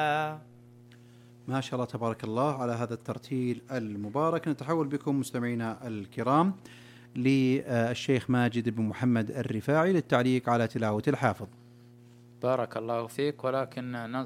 ما شاء الله تبارك الله على هذا الترتيل المبارك. نتحول بكم مستمعينا الكرام للشيخ ماجد بن محمد الرفاعي للتعليق على تلاوة الحافظ. بارك الله فيك. ولكن